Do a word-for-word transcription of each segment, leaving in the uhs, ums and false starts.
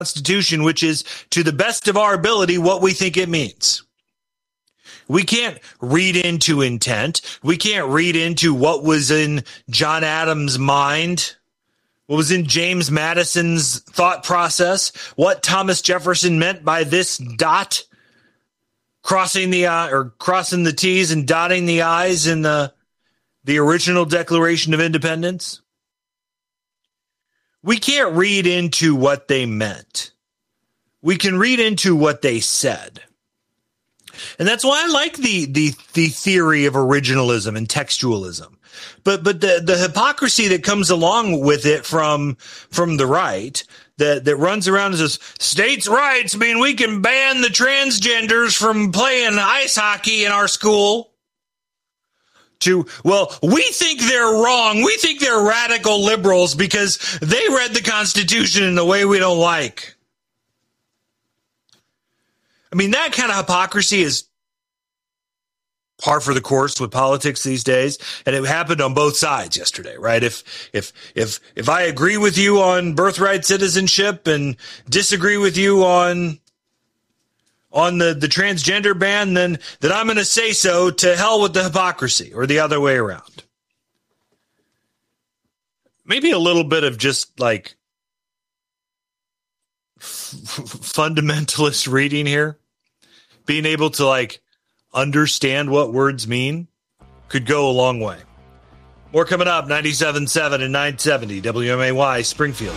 Constitution, which is, to the best of our ability, what we think it means. We can't read into intent. We can't read into what was in John Adams' mind, what was in James Madison's thought process, what Thomas Jefferson meant by this dot, crossing the I or crossing the T's and dotting the I's in the the original Declaration of Independence. We can't read into what they meant. We can read into what they said. And that's why I like the the the theory of originalism and textualism. But but the, the hypocrisy that comes along with it from from the right that, that runs around and says, states' rights mean we can ban the transgenders from playing ice hockey in our school. To, well, we think they're wrong. We think they're radical liberals because they read the Constitution in a way we don't like. I mean, that kind of hypocrisy is par for the course with politics these days, and it happened on both sides yesterday, right? If if if if I agree with you on birthright citizenship and disagree with you on on the, the transgender ban, then, then I'm going to say so. To hell with the hypocrisy, or the other way around. Maybe a little bit of just like f- fundamentalist reading here, being able to like understand what words mean could go a long way. More coming up, ninety-seven point seven and nine seventy W M A Y Springfield.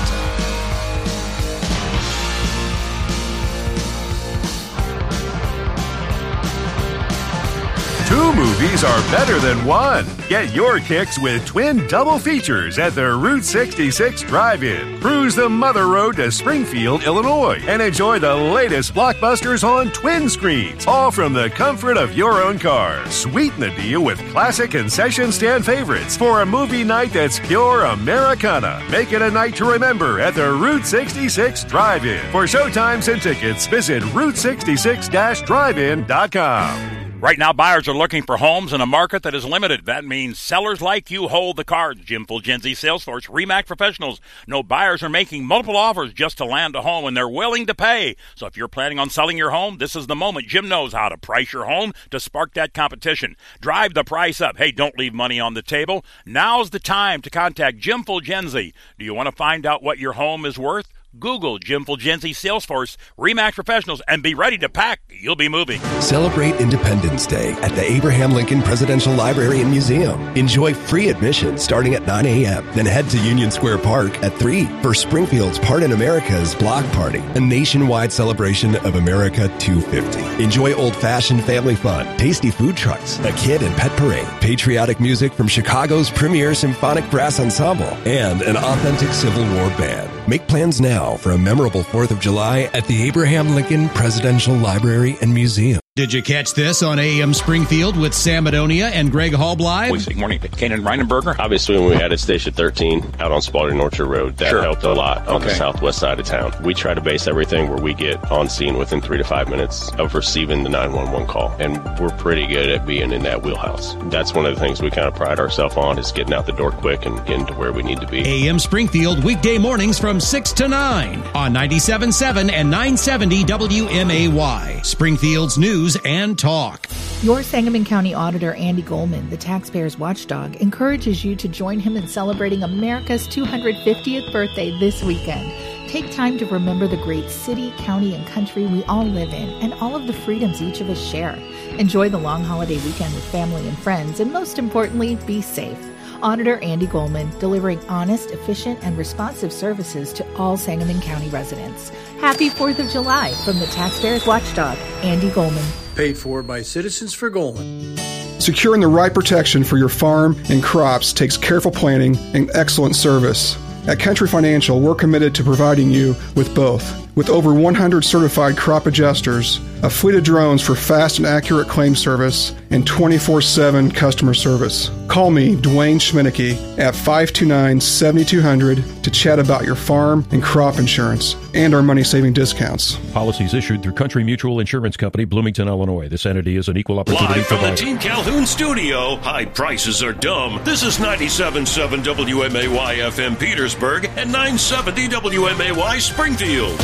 Two movies are better than one. Get your kicks with twin double features at the Route sixty-six Drive-In. Cruise the Mother Road to Springfield, Illinois, and enjoy the latest blockbusters on twin screens, all from the comfort of your own car. Sweeten the deal with classic concession stand favorites for a movie night that's pure Americana. Make it a night to remember at the Route sixty-six Drive-In. For showtimes and tickets, visit route sixty-six drive in dot com. Right now, buyers are looking for homes in a market that is limited. That means sellers like you hold the cards. Jim Fulgenzi, Salesforce, RE/MAX Professionals. No buyers are making multiple offers just to land a home, and they're willing to pay. So if you're planning on selling your home, this is the moment. Jim knows how to price your home to spark that competition. Drive the price up. Hey, don't leave money on the table. Now's the time to contact Jim Fulgenzi. Do you want to find out what your home is worth? Google Jim Fulgenzi, Salesforce, RE/MAX Professionals, and be ready to pack. You'll be moving. Celebrate Independence Day at the Abraham Lincoln Presidential Library and Museum. Enjoy free admission starting at nine a.m. Then head to Union Square Park at three for Springfield's Part in America's Block Party, a nationwide celebration of America two fifty. Enjoy old-fashioned family fun, tasty food trucks, a kid and pet parade, patriotic music from Chicago's premier symphonic brass ensemble, and an authentic Civil War band. Make plans now for a memorable fourth of July at the Abraham Lincoln Presidential Library and Museum. Did you catch this on A M Springfield with Sam Madonia and Greg Hallbly? Good morning. Kanan Reinenberger. Obviously, when we had at Station thirteen out on Spalding Orchard Road, that Sure. helped a lot on Okay. the southwest side of town. We try to base everything where we get on scene within three to five minutes of receiving the nine one one call, and we're pretty good at being in that wheelhouse. That's one of the things we kind of pride ourselves on, is getting out the door quick and getting to where we need to be. A M Springfield, weekday mornings from six to nine on ninety-seven point seven and nine seventy W M A Y. Springfield's news and talk. Your Sangamon County Auditor, Andy Goldman, the taxpayer's watchdog, encourages you to join him in celebrating America's two hundred fiftieth birthday this weekend. Take time to remember the great city, county, and country we all live in, and all of the freedoms each of us share. Enjoy the long holiday weekend with family and friends, and most importantly, be safe. Auditor Andy Goldman, delivering honest, efficient, and responsive services to all Sangamon County residents. Happy fourth of July from the taxpayer's watchdog, Andy Goldman. Paid for by Citizens for Goldman. Securing the right protection for your farm and crops takes careful planning and excellent service. At Country Financial, we're committed to providing you with both. With over one hundred certified crop adjusters, a fleet of drones for fast and accurate claim service, and twenty-four seven customer service. Call me, Dwayne Schminicki, at five two nine, seven two zero zero to chat about your farm and crop insurance and our money-saving discounts. Policies issued through Country Mutual Insurance Company, Bloomington, Illinois. This entity is an equal opportunity Live from provider. the Team Calhoun studio, high prices are dumb. This is ninety-seven point seven W M A Y F M Petersburg and nine seventy W M A Y Springfield.